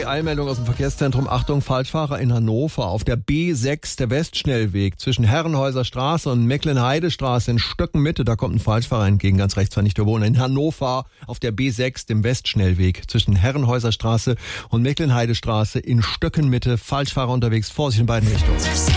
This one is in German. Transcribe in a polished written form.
Eilmeldung aus dem Verkehrszentrum. Achtung, Falschfahrer in Hannover. Auf der B6, der Westschnellweg zwischen Herrenhäuser Straße und Mecklenheidestraße in Stöckenmitte. Da kommt ein Falschfahrer entgegen, ganz rechts war nicht der Wohner. In Hannover auf der B6, dem Westschnellweg zwischen Herrenhäuser Straße und Mecklenheidestraße in Stöckenmitte. Falschfahrer unterwegs, Vorsicht in beiden Richtungen.